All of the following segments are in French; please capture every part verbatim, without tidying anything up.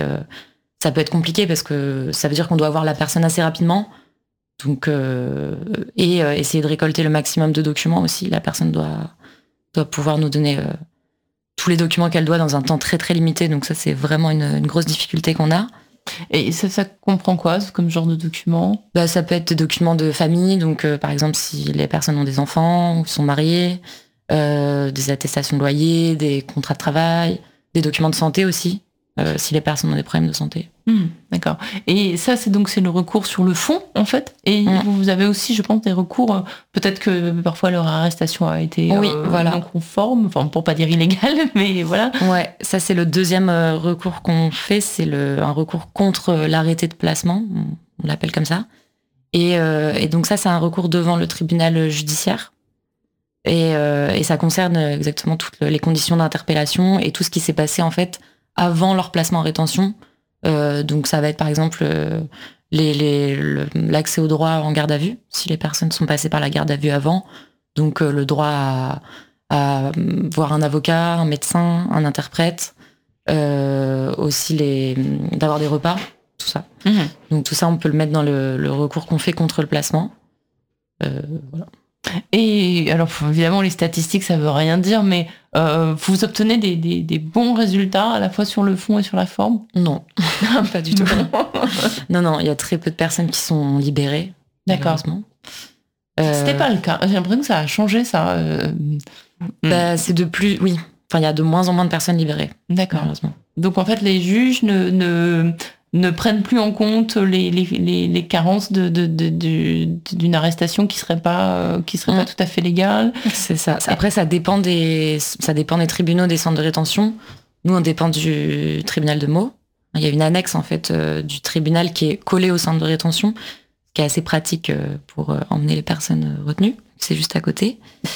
ça peut être compliqué parce que ça veut dire qu'on doit voir la personne assez rapidement. Donc, euh, et euh, essayer de récolter le maximum de documents aussi. La personne doit, doit pouvoir nous donner euh, tous les documents qu'elle doit dans un temps très très limité. Donc ça, c'est vraiment une, une grosse difficulté qu'on a. Et ça, ça comprend quoi comme genre de documents ? Bah, ça peut être des documents de famille. Donc, euh, par exemple, si les personnes ont des enfants ou sont mariées, euh, des attestations de loyer, des contrats de travail, des documents de santé aussi. Euh, si les personnes ont des problèmes de santé. Mmh, d'accord. Et ça, c'est donc c'est le recours sur le fond, en fait. Et mmh. vous avez aussi, je pense, des recours. Euh, peut-être que parfois leur arrestation a été oui, euh, voilà. non conforme, enfin pour pas dire illégale, mais voilà. Ouais, ça c'est le deuxième euh, recours qu'on fait, c'est le un recours contre l'arrêté de placement, on, on l'appelle comme ça. Et, euh, et donc ça, c'est un recours devant le tribunal judiciaire. Et, euh, et ça concerne exactement toutes les conditions d'interpellation et tout ce qui s'est passé en fait avant leur placement en rétention. Euh, donc ça va être par exemple euh, les, les, le, l'accès au droit en garde à vue, si les personnes sont passées par la garde à vue avant. Donc euh, le droit à, à voir un avocat, un médecin, un interprète, euh, aussi les, d'avoir des repas, tout ça. Mmh. Donc tout ça, on peut le mettre dans le, le recours qu'on fait contre le placement. Euh, voilà. Et alors, évidemment, les statistiques, ça veut rien dire, mais euh, vous obtenez des, des, des bons résultats à la fois sur le fond et sur la forme ? Non, pas du tout. non, non, il y a très peu de personnes qui sont libérées. D'accord. Euh... C'était pas le cas. J'ai l'impression que ça a changé, ça. Euh... Bah, c'est de plus, oui. Enfin, il y a de moins en moins de personnes libérées. D'accord. Donc, en fait, les juges ne, ne, ne prennent plus en compte les, les, les, les carences de, de, de, de, d'une arrestation qui serait pas, qui serait mmh. pas tout à fait légale. C'est ça. Après, ça dépend des, ça dépend des tribunaux, des centres de rétention. Nous, on dépend du tribunal de Meaux. Il y a une annexe, en fait, euh, du tribunal qui est collée au centre de rétention, ce qui est assez pratique euh, pour euh, emmener les personnes retenues. C'est juste à côté.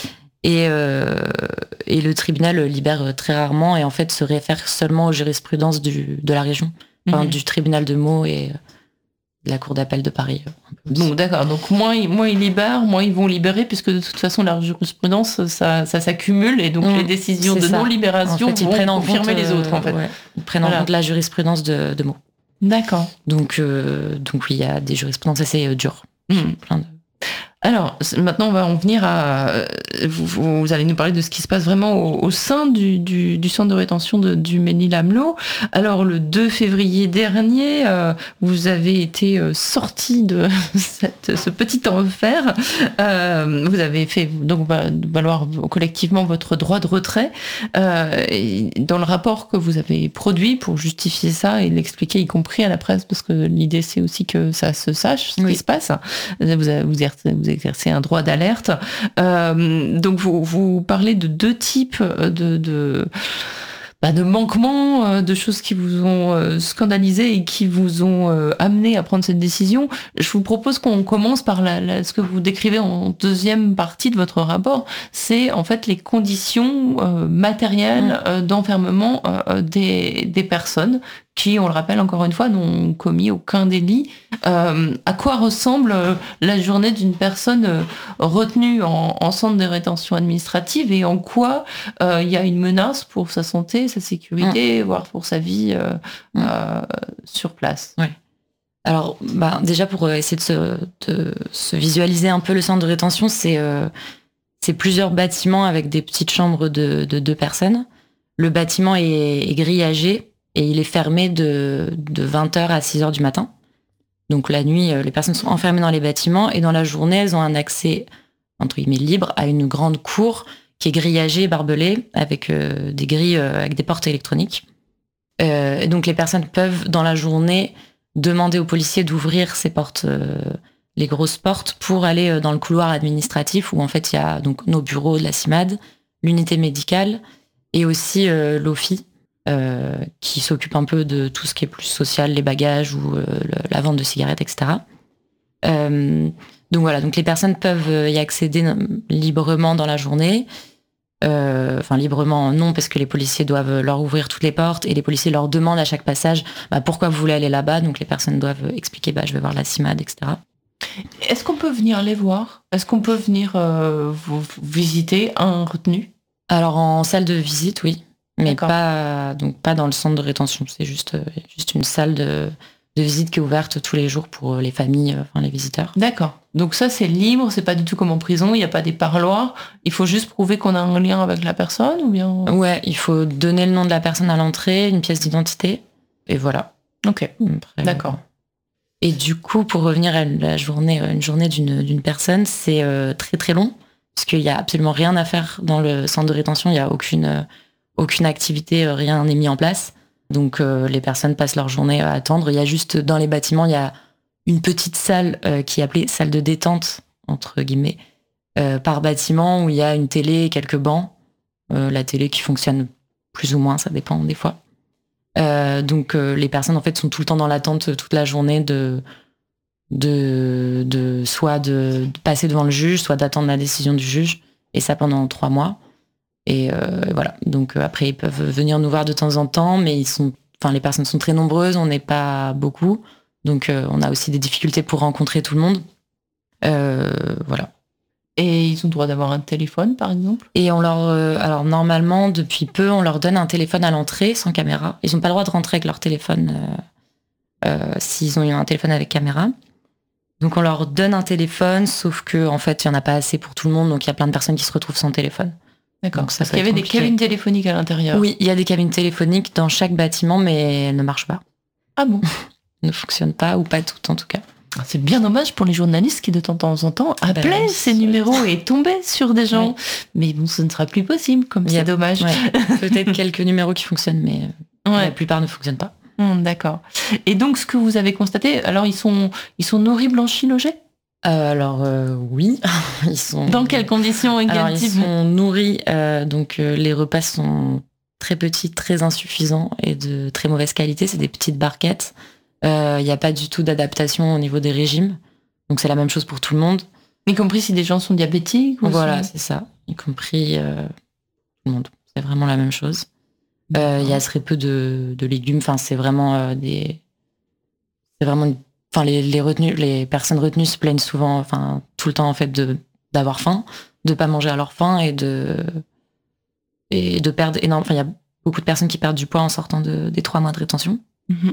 Et, euh, et le tribunal libère très rarement et en fait se réfère seulement aux jurisprudences du, de la région, enfin, mmh. du tribunal de Meaux et de la cour d'appel de Paris. Donc d'accord, donc moins, moins ils libèrent, moins ils vont libérer, puisque de toute façon la jurisprudence ça, ça s'accumule et donc mmh, les décisions de ça. non-libération en fait, vont en confirmer compte, les autres en fait. Ouais, ils prennent voilà. en compte la jurisprudence de, de Meaux. D'accord. Donc, euh, donc oui, il y a des jurisprudences assez euh, dures. Mmh. Plein de... Alors, maintenant, on va en venir à... Vous, vous allez nous parler de ce qui se passe vraiment au, au sein du, du, du centre de rétention de, du Mesnil-Amelot. Alors, le deux février dernier, euh, vous avez été euh, sorti de cette, ce petit enfer. Euh, vous avez fait donc valoir collectivement votre droit de retrait. Euh, et dans le rapport que vous avez produit pour justifier ça et l'expliquer, y compris à la presse, parce que l'idée, c'est aussi que ça se sache, ce oui. qui se passe. Vous, avez, vous, vous exercer un droit d'alerte. Euh, donc vous, vous parlez de deux types de, de, bah de manquements, de choses qui vous ont scandalisé et qui vous ont amené à prendre cette décision. Je vous propose qu'on commence par la, la, ce que vous décrivez en deuxième partie de votre rapport. C'est en fait les conditions euh, matérielles euh, d'enfermement euh, des, des personnes qui, on le rappelle encore une fois, n'ont commis aucun délit. Euh, à quoi ressemble la journée d'une personne retenue en, en centre de rétention administrative et en quoi il euh, y a une menace pour sa santé, sa sécurité, mmh. voire pour sa vie euh, mmh. euh, sur place. Ouais. Alors, bah, déjà pour essayer de se, de se visualiser un peu le centre de rétention, c'est, euh, c'est plusieurs bâtiments avec des petites chambres de, de deux personnes. Le bâtiment est, est grillagé. Et il est fermé de, de vingt heures à six heures du matin. Donc la nuit, les personnes sont enfermées dans les bâtiments et dans la journée, elles ont un accès, entre guillemets, libre à une grande cour qui est grillagée, barbelée, avec euh, des grilles, euh, avec des portes électroniques. Euh, et donc les personnes peuvent, dans la journée, demander aux policiers d'ouvrir ces portes, euh, les grosses portes, pour aller dans le couloir administratif où en fait il y a donc nos bureaux de la CIMAD, l'unité médicale et aussi euh, l'O F I. Euh, qui s'occupe un peu de tout ce qui est plus social, les bagages ou euh, le, la vente de cigarettes, et cetera. Euh, donc voilà, donc les personnes peuvent y accéder librement dans la journée. Euh, enfin librement non, parce que les policiers doivent leur ouvrir toutes les portes et les policiers leur demandent à chaque passage bah, pourquoi vous voulez aller là-bas. Donc les personnes doivent expliquer bah, je vais voir la CIMAD, et cetera. Est-ce qu'on peut venir les voir ? Est-ce qu'on peut venir euh, vous visiter un retenu ? Alors en salle de visite, oui. Mais D'accord. pas, donc pas dans le centre de rétention. C'est juste, juste une salle de, de visite qui est ouverte tous les jours pour les familles, enfin les visiteurs. D'accord. Donc ça, c'est libre, c'est pas du tout comme en prison, il n'y a pas des parloirs. Il faut juste prouver qu'on a un lien avec la personne ou bien... Ouais, il faut donner le nom de la personne à l'entrée, une pièce d'identité, et voilà. Ok, Après, d'accord. Et du coup, pour revenir à la journée, une journée d'une, d'une personne, c'est euh, très très long, parce qu'il n'y a absolument rien à faire dans le centre de rétention, il n'y a aucune, euh, aucune activité, euh, rien n'est mis en place. Donc euh, les personnes passent leur journée à attendre. Il y a juste dans les bâtiments, il y a une petite salle euh, qui est appelée salle de détente, entre guillemets, euh, par bâtiment, où il y a une télé et quelques bancs. Euh, la télé qui fonctionne plus ou moins, ça dépend des fois. Euh, donc euh, les personnes en fait sont tout le temps dans l'attente toute la journée de, de, de soit de, de passer devant le juge, soit d'attendre la décision du juge, et ça pendant trois mois. Et euh, voilà. Donc euh, après ils peuvent venir nous voir de temps en temps, mais ils sont, enfin les personnes sont très nombreuses, on n'est pas beaucoup. Donc, euh, on a aussi des difficultés pour rencontrer tout le monde. Euh, voilà. Et ils ont le droit d'avoir un téléphone, par exemple ? Et on leur, euh, alors normalement, depuis peu, on leur donne un téléphone à l'entrée sans caméra. Ils n'ont pas le droit de rentrer avec leur téléphone euh, euh, s'ils ont eu un téléphone avec caméra. Donc, on leur donne un téléphone, sauf que en fait, il y en a pas assez pour tout le monde. Donc, il y a plein de personnes qui se retrouvent sans téléphone. D'accord. Donc, ça Parce peut qu'il y avait être des compliqué. cabines téléphoniques à l'intérieur. Oui, il y a des cabines téléphoniques dans chaque bâtiment, mais elles ne marchent pas. Ah bon ? Ne fonctionnent pas, ou pas toutes en tout cas. C'est bien dommage pour les journalistes qui de temps en temps appelaient Ben, ces numéros et tombaient sur des gens. Oui. Mais bon, ce ne sera plus possible, comme c'est dommage. Ouais, peut-être quelques numéros qui fonctionnent, mais ouais. La plupart ne fonctionnent pas. Hum, d'accord. Et donc, ce que vous avez constaté, alors ils sont, ils sont nourris, blanchis, logés ? euh, Alors euh, oui, ils sont. Dans quelles conditions et quel alors, type ? Ils sont nourris, euh, donc euh, les repas sont très petits, très insuffisants et de très mauvaise qualité. C'est des petites barquettes. Il euh, n'y a pas du tout d'adaptation au niveau des régimes. Donc c'est la même chose pour tout le monde. Y compris si des gens sont diabétiques ou Voilà, sont... c'est ça. Y compris euh, tout le monde. C'est vraiment la même chose. Il euh, y a très peu de, de légumes. Enfin, c'est vraiment euh, des... C'est vraiment... Une... Enfin, les, les, retenus, les personnes retenues se plaignent souvent, enfin, tout le temps, en fait, de, d'avoir faim, de pas manger à leur faim et de... Et de perdre énormément... Enfin, il y a beaucoup de personnes qui perdent du poids en sortant de, des trois mois de rétention. Mm-hmm.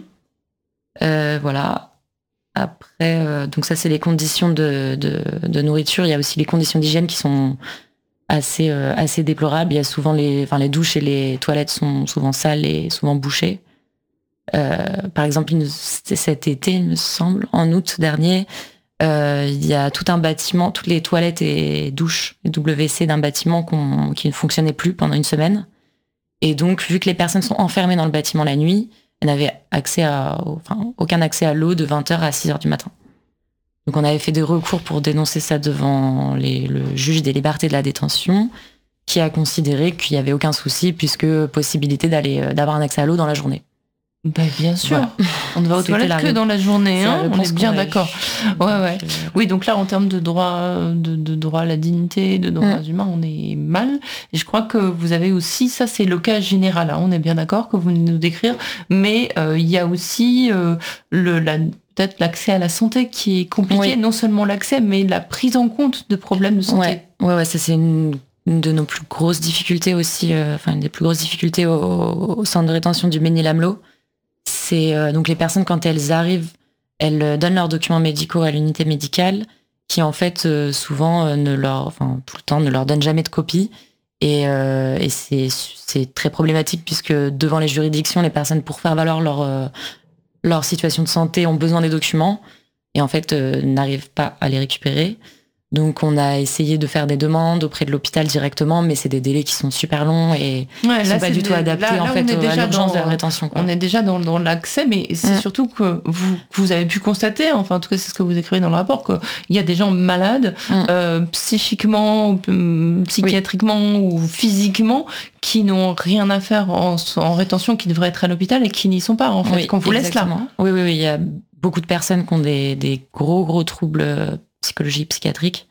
Euh, voilà. Après, euh, donc ça, c'est les conditions de, de, de nourriture. Il y a aussi les conditions d'hygiène qui sont assez, euh, assez déplorables. Il y a souvent les, enfin, les douches et les toilettes sont souvent sales et souvent bouchées. Euh, par exemple, cet été, il me semble, en août dernier, euh, il y a tout un bâtiment, toutes les toilettes et douches, les W C d'un bâtiment qu'on, qui ne fonctionnait plus pendant une semaine. Et donc, vu que les personnes sont enfermées dans le bâtiment la nuit, elles n'avaient accès à, enfin, aucun accès à l'eau de vingt heures à six heures du matin. Donc, on avait fait des recours pour dénoncer ça devant les, le juge des libertés de la détention, qui a considéré qu'il n'y avait aucun souci, puisque possibilité d'aller, d'avoir un accès à l'eau dans la journée. Ben, bien sûr, voilà. On ne va aux C'était toilettes que dans la journée, hein, on est bien d'accord. Ouais, ouais. Euh... Oui, donc là, en termes de droit, de, de droit à la dignité, de droits mmh. humains, on est mal. Et je crois que vous avez aussi, ça c'est le cas général, hein, on est bien d'accord que vous venez nous décrire, mais euh, il y a aussi euh, le, la, peut-être l'accès à la santé qui est compliqué, oui. Non seulement l'accès, mais la prise en compte de problèmes de santé. Ouais, ouais, ouais ça c'est une, une de nos plus grosses difficultés aussi, euh, enfin une des plus grosses difficultés au, au centre de rétention du Mesnil-Amelot. C'est euh, donc les personnes, quand elles arrivent, elles donnent leurs documents médicaux à l'unité médicale, qui en fait euh, souvent euh, ne leur, enfin tout le temps, ne leur donne jamais de copie. Et, euh, et c'est, c'est très problématique puisque devant les juridictions, les personnes, pour faire valoir leur euh, leur situation de santé, ont besoin des documents et en fait euh, n'arrivent pas à les récupérer. Donc on a essayé de faire des demandes auprès de l'hôpital directement, mais c'est des délais qui sont super longs et ouais, qui sont pas du des, tout adaptés là, en là, fait à l'urgence dans, de la rétention. Quoi. On est déjà dans, dans l'accès, mais c'est mmh. surtout que vous, vous avez pu constater, enfin en tout cas c'est ce que vous écrivez dans le rapport, qu'il y a des gens malades, mmh. euh, psychiquement, euh, psychiatriquement oui. ou physiquement, qui n'ont rien à faire en, en rétention, qui devraient être à l'hôpital et qui n'y sont pas en fait, oui, qu'on vous exactement. laisse là. Oui, oui, oui, il y a beaucoup de personnes qui ont des, des gros gros troubles psychologiques, psychiatriques.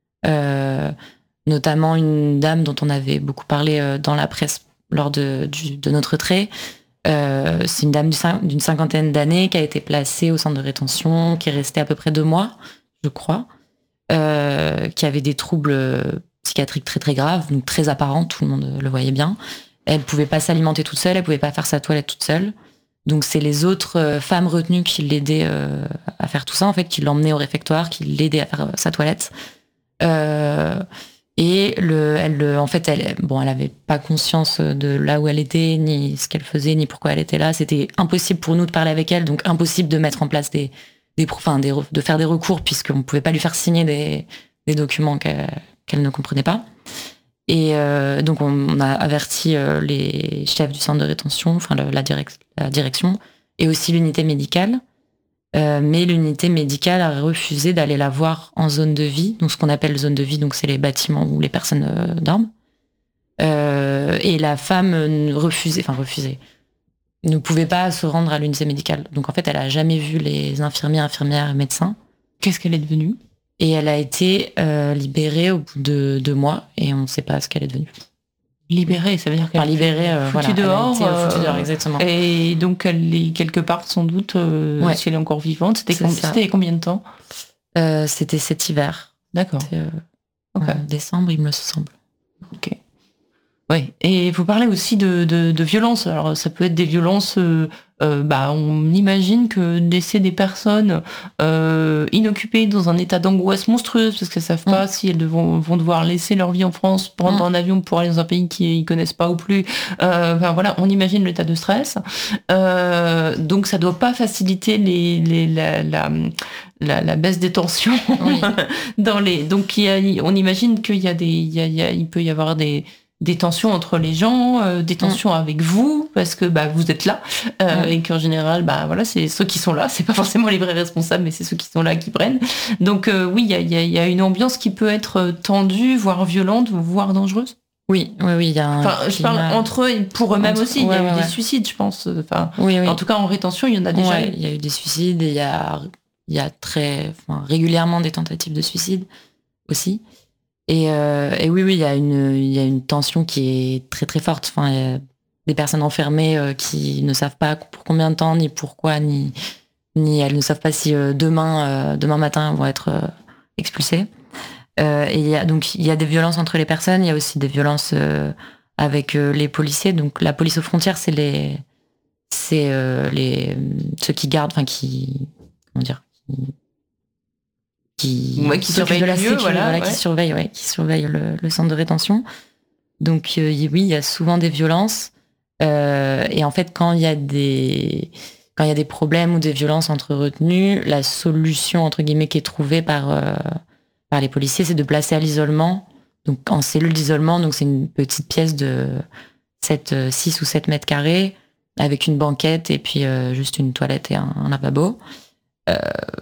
Euh, notamment une dame dont on avait beaucoup parlé euh, dans la presse lors de, du, de notre trait. Euh, c'est une dame d'une cinquantaine d'années qui a été placée au centre de rétention, qui est restée à peu près deux mois, je crois, euh, qui avait des troubles psychiatriques très très graves, donc très apparents, tout le monde le voyait bien. Elle pouvait pas s'alimenter toute seule, elle pouvait pas faire sa toilette toute seule. Donc c'est les autres euh, femmes retenues qui l'aidaient euh, à faire tout ça, en fait, qui l'emmenaient au réfectoire, qui l'aidaient à faire euh, sa toilette. Euh, et le, elle, en fait, elle, bon, elle avait pas conscience de là où elle était, ni ce qu'elle faisait, ni pourquoi elle était là. C'était impossible pour nous de parler avec elle, donc impossible de mettre en place des, des, enfin, des de faire des recours puisqu'on pouvait pas lui faire signer des, des documents qu'elle, qu'elle ne comprenait pas. Et euh, donc on a averti euh, les chefs du centre de rétention, enfin le, la, direc- la direction, et aussi l'unité médicale. Euh, mais l'unité médicale a refusé d'aller la voir en zone de vie. Donc ce qu'on appelle zone de vie, donc c'est les bâtiments où les personnes euh, dorment. Euh, et la femme refusait, enfin refusait, ne pouvait pas se rendre à l'unité médicale. Donc en fait, elle a jamais vu les infirmiers, infirmières, médecins. Qu'est-ce qu'elle est devenue ? Et elle a été euh, libérée au bout de deux mois et on ne sait pas ce qu'elle est devenue. Libérée, ça veut dire qu'elle enfin, libérée, euh, foutue voilà, dehors. Elle a été, euh, foutue dehors, euh, exactement. Et donc elle est quelque part sans doute, euh, Ouais. si elle est encore vivante. C'était, com- c'était combien de temps ? euh, C'était cet hiver. D'accord. C'était, euh, Okay. en décembre, il me semble. Ok. Oui, et vous parlez aussi de, de, de violence. Alors, ça peut être des violences. Euh, euh, bah, on imagine que laisser des personnes euh, inoccupées dans un état d'angoisse monstrueuse parce qu'elles savent pas mmh. si elles devront, vont devoir laisser leur vie en France, prendre mmh. un avion pour aller dans un pays qu'ils connaissent pas ou plus. Euh, enfin voilà, on imagine l'état de stress. Euh, donc, ça doit pas faciliter les, les, la, la La, la baisse des tensions oui. dans les. Donc, il y a, on imagine qu'il y a des, il y a, il y a, il peut y avoir des des tensions entre les gens, euh, des tensions mmh. avec vous, parce que bah, vous êtes là, euh, mmh. et qu'en général, bah, voilà, c'est ceux qui sont là, c'est pas forcément les vrais responsables, mais c'est ceux qui sont là qui prennent. Donc euh, oui, il y a, y, a, y a une ambiance qui peut être tendue, voire violente, voire dangereuse. Oui, oui, oui, il y a un enfin, je parle entre eux et pour eux-mêmes entre... aussi, il ouais, y a ouais, eu ouais. des suicides, je pense. Enfin, oui, oui. En tout cas, en rétention, il y en a déjà ouais, eu. Il y a eu des suicides, et il y a, il y a très, enfin, régulièrement des tentatives de suicide aussi. Et, euh, et oui, oui, il y a une, il y a une tension qui est très très forte. Enfin, il y a des personnes enfermées euh, qui ne savent pas pour combien de temps, ni pourquoi, ni, ni elles ne savent pas si euh, demain, euh, demain matin, elles vont être euh, expulsées. Euh, et il y a donc il y a des violences entre les personnes. Il y a aussi des violences euh, avec euh, les policiers. Donc la police aux frontières, c'est les, c'est euh, les ceux qui gardent, enfin qui, comment dire. Qui, qui, ouais, qui surveille de la sécurité, voilà, voilà ouais. qui surveille, ouais, qui surveille le, le centre de rétention. Donc euh, oui, il y a souvent des violences. Euh, et en fait, quand il y a des quand il y a des problèmes ou des violences entre retenus, la solution entre guillemets qui est trouvée par euh, par les policiers, c'est de placer à l'isolement. Donc en cellule d'isolement, donc c'est une petite pièce de sept, six ou sept mètres carrés avec une banquette et puis euh, juste une toilette et un, un lavabo. Euh,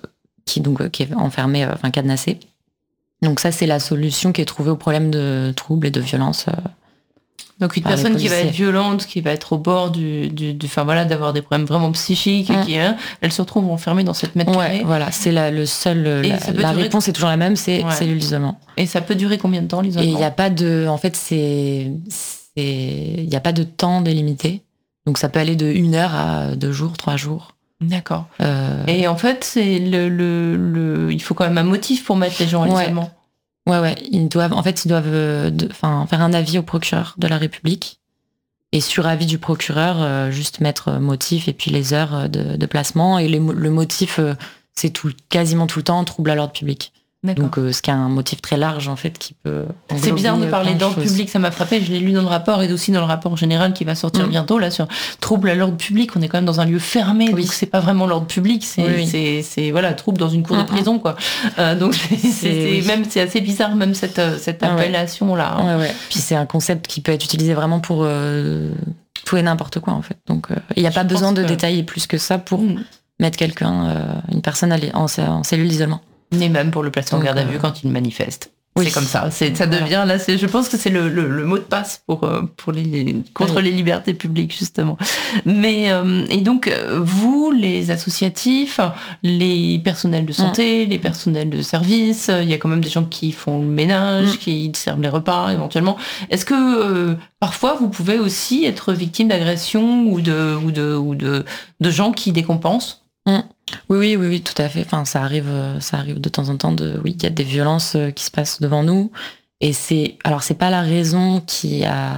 qui donc qui est enfermé, euh, enfin cadenassé. Donc ça, c'est la solution qui est trouvée au problème de troubles et de violence. Euh, donc une personne qui va être violente, qui va être au bord du, du, du enfin voilà, d'avoir des problèmes vraiment psychiques, mmh. qui, hein, elle se retrouve enfermée dans cette mètre carré. Ouais, voilà, c'est la, le seul. Et la, la durer... réponse est toujours la même, c'est ouais. cellule d'isolement. Et ça peut durer combien de temps l'isolement ? Et il n'y a pas de, en fait, c'est, c'est, il n'y a pas de temps délimité. Donc ça peut aller de une heure à deux jours, trois jours. D'accord. Euh... Et en fait, c'est le, le, le, il faut quand même un motif pour mettre les gens à l'isolement. Ouais, ouais, ouais. Ils doivent, en fait, ils doivent, euh, de, enfin, faire un avis au procureur de la République et sur avis du procureur, euh, juste mettre motif et puis les heures de, de placement et les, le motif, euh, c'est tout, quasiment tout le temps trouble à l'ordre public. D'accord. Donc, euh, ce qui est un motif très large, en fait, qui peut... C'est bizarre de parler d'ordre public, ça m'a frappé, je l'ai lu dans le rapport et aussi dans le rapport général qui va sortir mmh. bientôt, là, sur trouble à l'ordre public. On est quand même dans un lieu fermé, oui. donc c'est pas vraiment l'ordre public, c'est, oui, oui. c'est, c'est voilà, trouble dans une cour mmh. de prison, quoi. Euh, donc, c'est, c'est, c'est, oui. même, c'est assez bizarre, même cette, cette ah, appellation-là. Ouais. Hein. Ouais, ouais. Puis c'est un concept qui peut être utilisé vraiment pour euh, tout et n'importe quoi, en fait. Donc, il euh, n'y a je pas besoin de que... détailler plus que ça pour mmh. mettre quelqu'un, euh, une personne en, en cellule d'isolement. Et même pour le placer en garde à vue euh... quand il manifeste. Oui. C'est comme ça. C'est, ça devient, voilà. là, c'est, je pense que c'est le, le, le mot de passe pour, pour les, les, contre oui. les libertés publiques, justement. Mais, euh, et donc, vous, les associatifs, les personnels de santé, mmh. les personnels de service, il y a quand même des gens qui font le ménage, mmh. qui servent les repas, éventuellement. Est-ce que, euh, parfois, vous pouvez aussi être victime d'agressions ou de, ou de, ou de, de gens qui décompensent ? mmh. Oui, oui, oui, oui, tout à fait. Enfin, ça arrive, ça arrive de temps en temps. De, oui, il y a des violences qui se passent devant nous, et c'est, alors c'est pas la raison qui a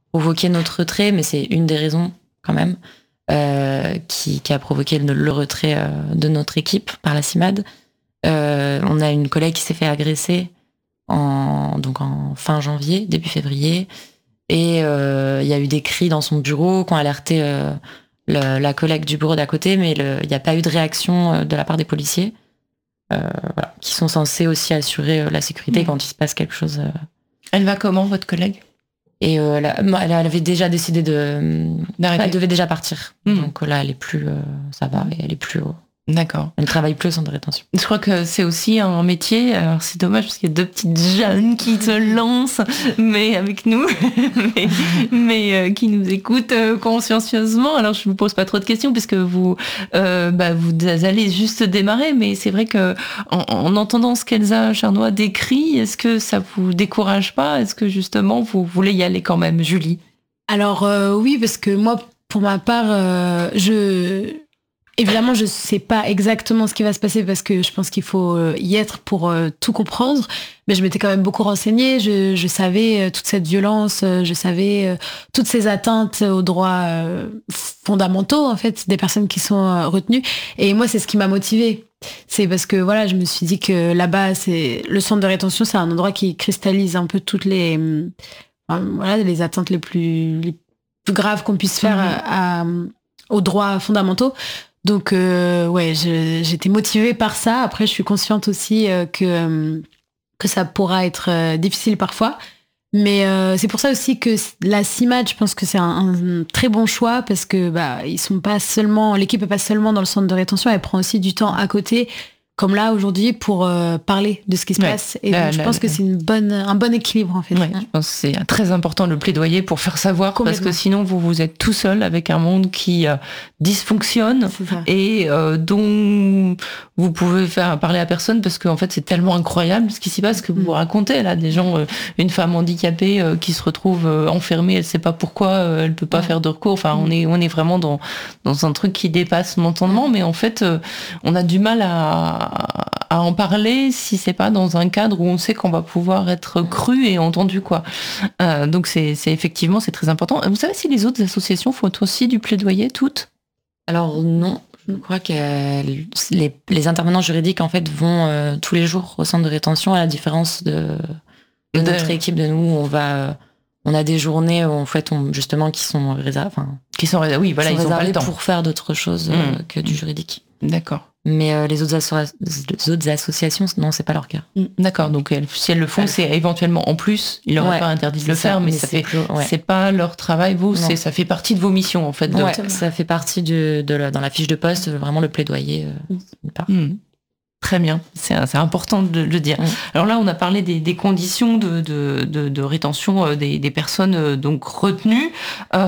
provoqué notre retrait, mais c'est une des raisons quand même euh, qui, qui a provoqué le, le retrait euh, de notre équipe par la CIMAD. Euh, on a une collègue qui s'est fait agresser en, donc en fin janvier, début février, et il euh, y a eu des cris dans son bureau qui ont alerté euh, le, la collègue du bureau d'à côté, mais il n'y a pas eu de réaction de la part des policiers, euh, voilà, qui sont censés aussi assurer euh, la sécurité mmh. quand il se passe quelque chose. Euh... Elle va comment, votre collègue ? Et euh, là, elle avait déjà décidé de d'arrêter. Elle devait déjà partir. Mmh. Donc là, elle est plus, euh, ça va, et elle est plus. Euh, D'accord. Elle ne travaille plus au centre de rétention. Je crois que c'est aussi un métier. Alors c'est dommage parce qu'il y a deux petites jeunes qui se lancent, mais avec nous, mais, mais euh, qui nous écoutent euh, consciencieusement. Alors je vous pose pas trop de questions puisque vous, euh, bah, vous allez juste démarrer. Mais c'est vrai que en, en entendant ce qu'Elsa Charnois décrit, est-ce que ça vous décourage pas ? Est-ce que justement vous voulez y aller quand même, Julie ? Alors euh, oui, parce que moi, pour ma part, euh, je Évidemment, je sais pas exactement ce qui va se passer parce que je pense qu'il faut y être pour euh, tout comprendre. Mais je m'étais quand même beaucoup renseignée. Je, je savais euh, toute cette violence, euh, je savais euh, toutes ces atteintes aux droits euh, fondamentaux en fait des personnes qui sont euh, retenues. Et moi, c'est ce qui m'a motivée. C'est parce que voilà, je me suis dit que là-bas, c'est le centre de rétention, c'est un endroit qui cristallise un peu toutes les, euh, enfin, voilà, les atteintes les plus, les plus graves qu'on puisse faire mmh. à, à, aux droits fondamentaux. Donc euh, ouais, je, j'étais motivée par ça. Après, je suis consciente aussi euh, que euh, que ça pourra être euh, difficile parfois. Mais euh, c'est pour ça aussi que la CIMAD, je pense que c'est un, un très bon choix parce que bah ils sont pas seulement, l'équipe est pas seulement dans le centre de rétention, elle prend aussi du temps à côté. Comme là aujourd'hui pour euh, parler de ce qui se ouais. passe et donc, là, je là, pense là, que c'est une bonne un bon équilibre en fait. Ouais, hein. Je pense que c'est très important le plaidoyer pour faire savoir parce que sinon vous vous êtes tout seul avec un monde qui euh, dysfonctionne et euh, dont vous pouvez faire parler à personne parce qu'en fait c'est tellement incroyable ce qui s'y passe que vous mmh. vous racontez là des gens, euh, une femme handicapée euh, qui se retrouve euh, enfermée, elle sait pas pourquoi, euh, elle peut pas ouais. faire de recours. Enfin mmh. on est on est vraiment dans dans un truc qui dépasse l'entendement, mais en fait euh, on a du mal à à en parler si c'est pas dans un cadre où on sait qu'on va pouvoir être cru et entendu quoi. Euh, donc c'est, c'est effectivement c'est très important. Vous savez si les autres associations font aussi du plaidoyer toutes ? Alors non, je crois que les, les intervenants juridiques en fait vont euh, tous les jours au centre de rétention à la différence de, de, de... notre équipe de nous. On va on a des journées où en fait on, justement qui sont réservées, enfin qui sont réservées, oui voilà, sont ils ont pas le temps pour faire d'autres choses mmh. euh, que du juridique. D'accord. Mais euh, les, autres asso- les autres associations, non, c'est pas leur cas. D'accord, donc elles, si elles le font, c'est éventuellement en plus, ils leur ouais, pas interdit de le faire, ça, mais, mais ça c'est, fait, plus, ouais. c'est pas leur travail, vous, c'est, ça fait partie de vos missions en fait. De... Ouais, ça fait partie de, de la, dans la fiche de poste, vraiment le plaidoyer. Euh, mmh. Très bien, c'est, c'est important de le dire. Mmh. Alors là, on a parlé des, des conditions de, de, de, de rétention des, des personnes donc retenues. Il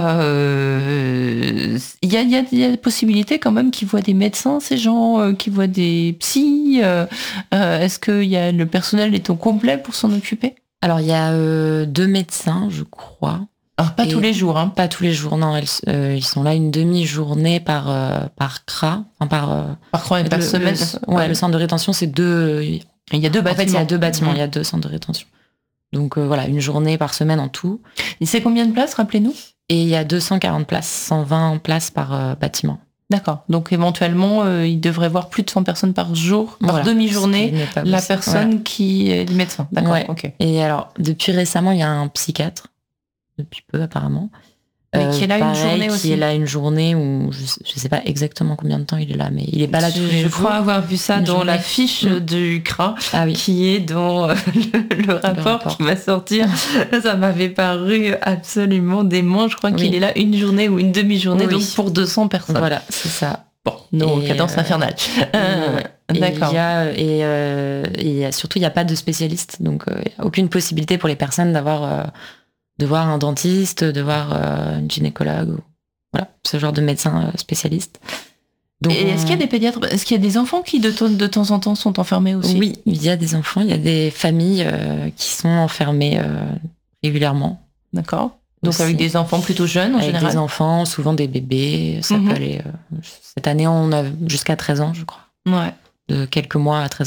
euh, y, a, y, a, y a possibilité quand même qu'ils voient des médecins, ces gens, euh, qu'ils voient des psys. Euh, euh, est-ce que y a, le personnel est au complet pour s'en occuper ? Alors, il y a euh, deux médecins, je crois. Alors, pas Et tous les jours, hein. Pas tous les jours, non. Elles, euh, ils sont là une demi-journée par, euh, par C R A. Enfin, par, euh, par croix et par le, semaine. Le, ouais, le centre de rétention, c'est deux... Il y a deux bâtiments. En fait, il y a deux bâtiments, mmh. il y a deux centres de rétention. Donc, euh, voilà, une journée par semaine en tout. Et c'est combien de places, rappelez-nous ? Et il y a deux cent quarante places, cent vingt places par euh, bâtiment. D'accord. Donc, éventuellement, euh, il devrait voir plus de cent personnes par jour, par voilà. demi-journée, la personne voilà. qui est le médecin. D'accord, ouais. ok. Et alors, depuis récemment, il y a un psychiatre. Depuis peu apparemment. Mais euh, qui est là pareil, une journée qui aussi. Qui est là une journée où je, je sais pas exactement combien de temps il est là, mais il est pas là tous les je jours. Je crois avoir vu ça une dans journée. la fiche mmh. du C R A, ah, oui. qui est dans le, le, rapport le rapport qui va sortir. Ça m'avait paru absolument dément. Je crois oui. qu'il est là une journée ou une demi-journée, oui. donc pour deux cents personnes. Voilà, c'est ça. Bon, nos cadences euh, infernales. Euh, ouais. D'accord. Et, y a, et, euh, et y a, surtout, il n'y a pas de spécialiste, donc il euh, n'y a aucune possibilité pour les personnes d'avoir euh, de voir un dentiste, de voir euh, une gynécologue, ou, voilà, ce genre de médecin euh, spécialiste. Donc, et est-ce qu'il y a des pédiatres, est-ce qu'il y a des enfants qui de, t- de temps en temps sont enfermés aussi ? Oui, il y a des enfants, il y a des familles euh, qui sont enfermées euh, régulièrement. D'accord. Donc aussi. Avec des enfants plutôt jeunes en avec général ? Des enfants, souvent des bébés, ça mm-hmm. peut aller... Euh, cette année, on a jusqu'à treize ans, je crois. Ouais. De quelques mois à treize ans.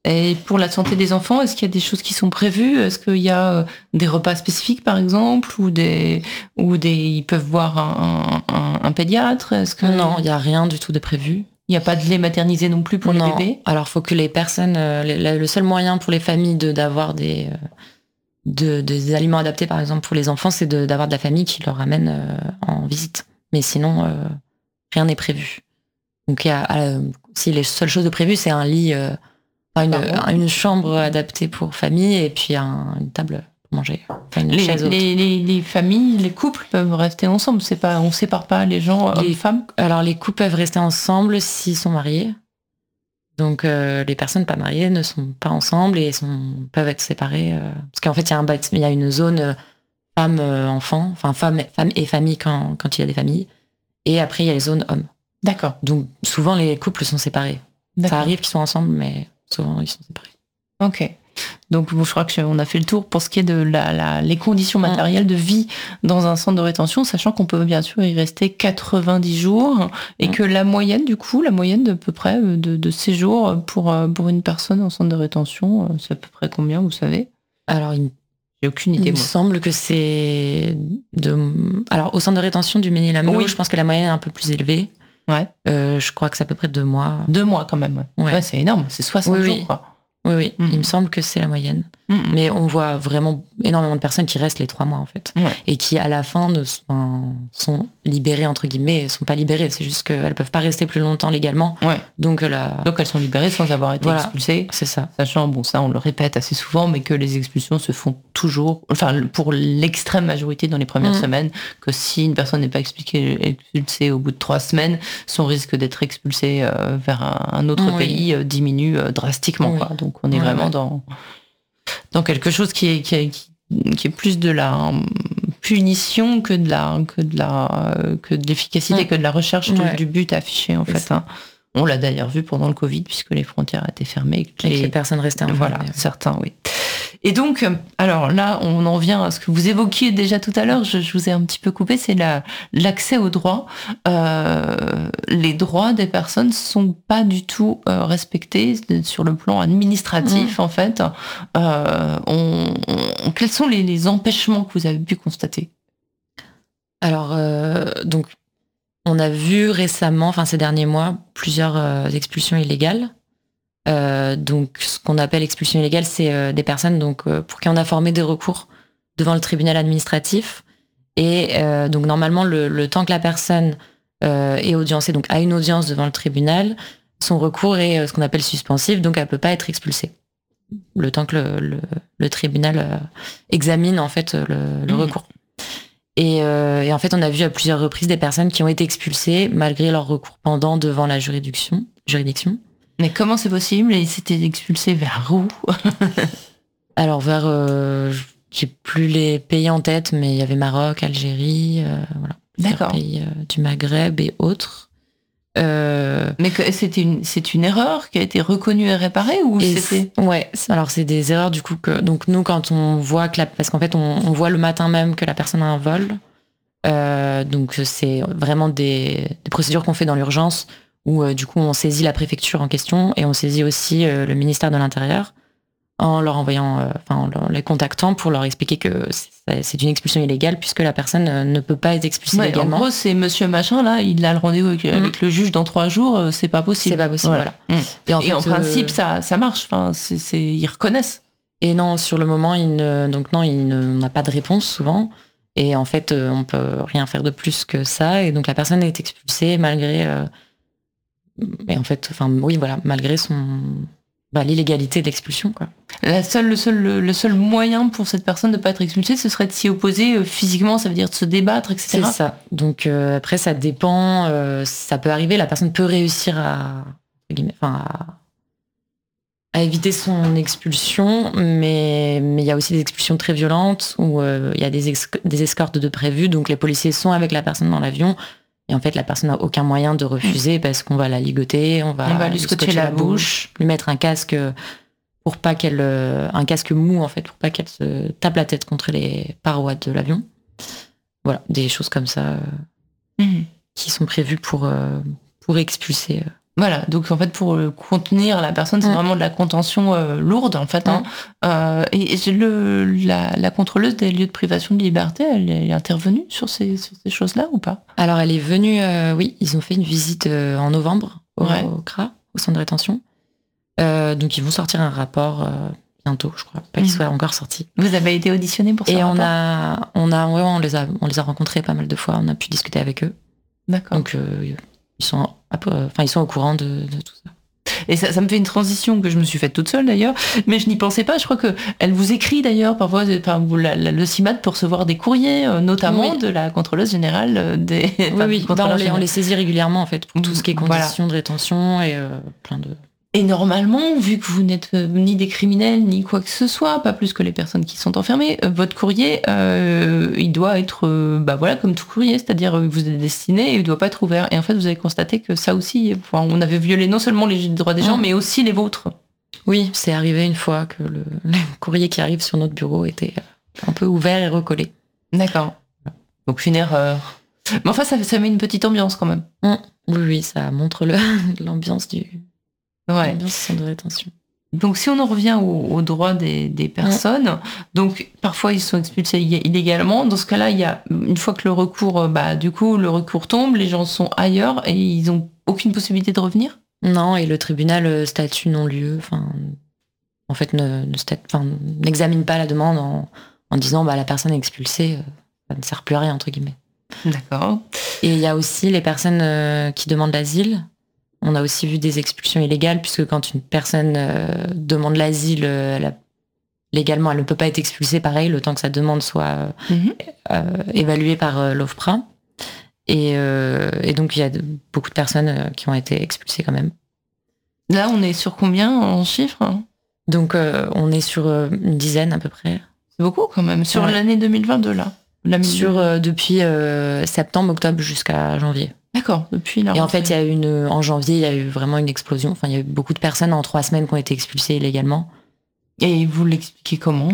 Et pour la santé des enfants, est-ce qu'il y a des choses qui sont prévues? Est-ce qu'il y a euh, des repas spécifiques, par exemple, ou des, ou des, ils peuvent voir un, un, un pédiatre? Est-ce que non, il y a rien du tout de prévu. Il n'y a pas de lait maternisé non plus pour non. les bébés? Alors, faut que les personnes, euh, le, le seul moyen pour les familles de d'avoir des euh, de, des aliments adaptés, par exemple pour les enfants, c'est de, d'avoir de la famille qui leur amène euh, en visite. Mais sinon, euh, rien n'est prévu. Donc, il y a, euh, si les seules choses de prévues, c'est un lit. Euh, Enfin, une, une chambre adaptée pour famille et puis un, une table pour manger. Enfin, une les, chaise les, les, les familles, les couples peuvent rester ensemble. C'est pas, on sépare pas les gens, les hommes, femmes. Alors les couples peuvent rester ensemble s'ils sont mariés. Donc euh, les personnes pas mariées ne sont pas ensemble et sont, peuvent être séparées. Euh, parce qu'en fait, il y a un il y a une zone euh, femme euh, enfant, enfin femme, femme et famille quand, quand il y a des familles. Et après, il y a les zones hommes. D'accord. Donc souvent les couples sont séparés. D'accord. Ça arrive qu'ils soient ensemble, mais souvent ils sont séparés. Ok. Donc bon, je crois qu'on a fait le tour pour ce qui est de la, la, les conditions matérielles de vie dans un centre de rétention, sachant qu'on peut bien sûr y rester quatre-vingt-dix jours et mmh. que la moyenne, du coup, la moyenne de peu près de, de séjours pour, pour une personne en centre de rétention, c'est à peu près combien, vous savez? Alors, il, j'ai aucune idée. Il moi. me semble que c'est de. Alors, au centre de rétention du Mesnil-Amelot, oui. je pense que la moyenne est un peu plus élevée. Ouais. Euh, je crois que c'est à peu près deux mois. Deux mois quand même. Ouais, ouais. ouais c'est énorme. C'est soixante oui, jours. Oui, quoi. oui. oui. Mmh. Il me semble que c'est la moyenne. Mmh. Mais on voit vraiment énormément de personnes qui restent les trois mois en fait, ouais. et qui à la fin ne sont, sont libérées entre guillemets, sont pas libérées. C'est juste qu'elles peuvent pas rester plus longtemps légalement. Ouais. Donc la... donc elles sont libérées sans avoir été voilà. expulsées. C'est ça. Sachant, bon, ça on le répète assez souvent, mais que les expulsions se font toujours, enfin pour l'extrême majorité dans les premières mmh. semaines, que si une personne n'est pas expulsée au bout de trois semaines, son risque d'être expulsé euh, vers un, un autre oui. pays euh, diminue euh, drastiquement. Oui. Quoi. Donc on est oui, vraiment oui. dans dans quelque chose qui est, qui est, qui est plus de la punition que de la que de la que de l'efficacité, ouais. que de la recherche ouais. du, du but affiché en fait. Hein. On l'a d'ailleurs vu pendant le Covid puisque les frontières étaient fermées et que les, et les personnes restaient enfermées. Voilà, certains, oui. Et donc, alors là, on en vient à ce que vous évoquiez déjà tout à l'heure, je, je vous ai un petit peu coupé, c'est la, l'accès aux droits. Euh, les droits des personnes ne sont pas du tout euh, respectés sur le plan administratif, mmh. en fait. Euh, on, on, quels sont les, les empêchements que vous avez pu constater? Alors, euh, donc, on a vu récemment, enfin ces derniers mois, plusieurs euh, expulsions illégales. Euh, donc, ce qu'on appelle expulsion illégale, c'est euh, des personnes donc euh, pour qui on a formé des recours devant le tribunal administratif. Et euh, donc, normalement, le, le temps que la personne euh, est audiencée, donc a une audience devant le tribunal, son recours est euh, ce qu'on appelle suspensif, donc elle peut pas être expulsée. Le temps que le, le, le tribunal euh, examine en fait le, le mmh. recours. Et, euh, et en fait, on a vu à plusieurs reprises des personnes qui ont été expulsées malgré leur recours pendant devant la juridiction. juridiction. Mais comment c'est possible? Ils s'étaient expulsés vers où? Alors vers, euh, j'ai plus les pays en tête, mais il y avait Maroc, Algérie, euh, voilà, d'accord, pays euh, du Maghreb et autres. Euh, mais que c'était une, c'est une erreur qui a été reconnue et réparée ou et c'était? Ouais, alors c'est des erreurs du coup que donc nous quand on voit que la, parce qu'en fait on, on voit le matin même que la personne a un vol, euh, donc c'est vraiment des, des procédures qu'on fait dans l'urgence. Où euh, du coup on saisit la préfecture en question et on saisit aussi euh, le ministère de l'Intérieur en leur envoyant, euh, enfin en les contactant pour leur expliquer que c'est, c'est une expulsion illégale puisque la personne euh, ne peut pas être expulsée ouais, légalement. En gros, c'est Monsieur Machin là, il a le rendez-vous avec, mmh. avec le juge dans trois jours, euh, c'est pas possible. C'est pas possible, voilà. voilà. Mmh. Et en, et fait, en principe, euh... ça, ça marche. Enfin, c'est, c'est, ils reconnaissent. Et non, sur le moment, il ne, donc non, il ne, on n'a pas de réponse souvent. Et en fait, euh, on peut rien faire de plus que ça. Et donc la personne est expulsée malgré. Euh, Et en fait, enfin, oui, voilà, malgré son, bah, l'illégalité de l'expulsion, quoi. La seule, le seul, le, le seul moyen pour cette personne de ne pas être expulsée, ce serait de s'y opposer euh, physiquement, ça veut dire de se débattre, et cetera. C'est ça. Donc euh, après, ça dépend. Euh, ça peut arriver. La personne peut réussir à, enfin, à, à éviter son expulsion, mais mais il y a aussi des expulsions très violentes où il euh, y a des, ex- des escortes de prévues. Donc les policiers sont avec la personne dans l'avion. Et en fait, la personne n'a aucun moyen de refuser mmh. parce qu'on va la ligoter, on va, on va lui scotcher la, la bouche, bouche, lui mettre un casque pour pas qu'elle, un casque mou en fait, pour pas qu'elle se tape la tête contre les parois de l'avion. Voilà, des choses comme ça euh, mmh. qui sont prévues pour pour expulser Voilà, donc en fait pour euh, contenir la personne, c'est Mm. vraiment de la contention euh, lourde en fait. Hein. Euh, et et le, la, la contrôleuse des lieux de privation de liberté, elle est intervenue sur ces, sur ces choses-là ou pas? Alors, elle est venue, euh, oui, ils ont fait une visite euh, en novembre au, Ouais. au C R A, au centre de rétention. Euh, donc, ils vont sortir un rapport euh, bientôt, je crois, pas qu'il Mhm. soit encore sorti. Vous avez été auditionné pour ça? Et on a, on a, ouais, on les a, on les a rencontrés pas mal de fois. On a pu discuter avec eux. D'accord. Donc, euh, ils sont, un peu- enfin, ils sont au courant de, de tout ça. Et ça, ça me fait une transition que je me suis faite toute seule d'ailleurs, mais je n'y pensais pas. Je crois que elle vous écrit d'ailleurs parfois, enfin, vous, la, la- le CIMAD pour recevoir des courriers, euh, notamment Oui. de la contrôleuse générale euh, des. Oui, enfin, oui. du Bah, contrôleur on, les, on général. les saisit régulièrement en fait pour tout ce qui est Voilà. conditions de rétention et euh, plein de. Et normalement, vu que vous n'êtes euh, ni des criminels ni quoi que ce soit, pas plus que les personnes qui sont enfermées, euh, votre courrier, euh, il doit être, euh, bah voilà, comme tout courrier, c'est-à-dire euh, vous êtes destiné et il doit pas être ouvert. Et en fait, vous avez constaté que ça aussi, enfin, on avait violé non seulement les droits des gens, Mm. mais aussi les vôtres. Oui, c'est arrivé une fois que le, le courrier qui arrive sur notre bureau était un peu ouvert et recollé. D'accord. Donc une erreur. Mais enfin, ça, ça met une petite ambiance quand même. Mm. Oui, oui, ça montre le, l'ambiance du Ouais. l'ambiance du centre de rétention. Donc si on en revient aux, aux droits des, des personnes, donc parfois ils sont expulsés illégalement. Dans ce cas-là, il y a une fois que le recours, bah du coup le recours tombe, les gens sont ailleurs et ils ont aucune possibilité de revenir. Non, et le tribunal euh, statue non-lieu, enfin, en fait, ne, ne stat- enfin, n'examine pas la demande en, en disant bah la personne est expulsée, euh, ça ne sert plus à rien entre guillemets. D'accord. Et il y a aussi les personnes euh, qui demandent l'asile. On a aussi vu des expulsions illégales, puisque quand une personne euh, demande l'asile, euh, elle a- légalement, elle ne peut pas être expulsée, pareil, le temps que sa demande soit euh, Mhm. euh, évaluée par euh, l'OFPRA. Et, euh, et donc, il y a de- beaucoup de personnes euh, qui ont été expulsées quand même. Là, on est sur combien en chiffres? Donc, euh, on est sur euh, une dizaine à peu près. C'est beaucoup quand même. Sur Ouais. l'année deux mille vingt-deux, là. La mi- Sur, euh, depuis euh, septembre, octobre jusqu'à janvier. D'accord, depuis la Et en fait, il y rentrée. a eu une, en janvier, il y a eu vraiment une explosion. Enfin, il y a eu beaucoup de personnes en trois semaines qui ont été expulsées illégalement. Et vous l'expliquez comment?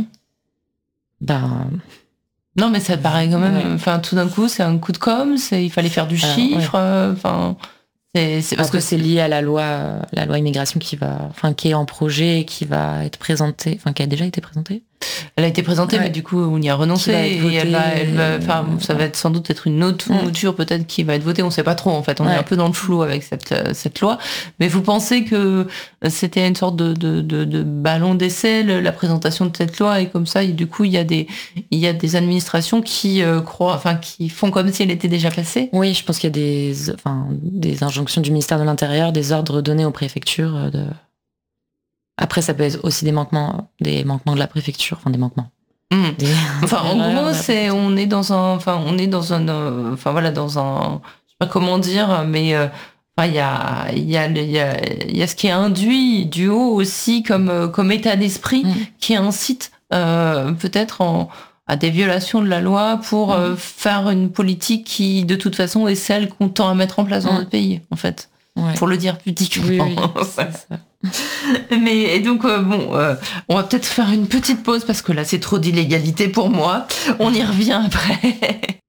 Ben, Non, mais ça paraît quand même. Ouais. Enfin, tout d'un coup, c'est un coup de com'. C'est, il fallait faire du Alors, chiffre. euh, Enfin, c'est, c'est parce parce que que c'est lié à la loi, euh, la loi immigration qui va, enfin, qui est en projet, et qui va être présentée, enfin, qui a déjà été présentée. elle a été présentée, Ouais. mais du coup, on y a renoncé. Qui va être Et elle votée, va, elle va, enfin, euh, ça va être sans doute être une autre Mm. mouture peut-être qui va être votée. On sait pas trop. En fait, on est Ouais. un peu dans le flou avec cette euh, cette loi. Mais vous pensez que c'était une sorte de de, de, de ballon d'essai le- la présentation de cette loi et comme ça, et du coup, il y a des il y a des administrations qui euh, croient, enfin, qui font comme si elle était déjà passée. Oui, je pense qu'il y a des, enfin, des injonctions du ministère de l'Intérieur, des ordres donnés aux préfectures. euh, De... Après, ça peut être aussi des manquements, des manquements de la préfecture, enfin des manquements. Mm. Des- Enfin, en erreurs gros, de la c'est on est dans un, enfin, on est dans un, euh, enfin voilà, dans un, je sais pas comment dire, mais euh, enfin, il y a, il y a, le- il y a, il y a ce qui est induit du haut aussi comme, euh, comme état d'esprit Mm. qui incite euh, peut-être en, à des violations de la loi pour euh, faire une politique qui, de toute façon, est celle qu'on tend à mettre en place dans Mm. notre pays, en fait, Ouais. pour le dire pudiquement. Oui, oui, c'est ça. Mais et donc euh, bon, euh, on va peut-être faire une petite pause parce que là c'est trop d'illégalité pour moi. On y revient après.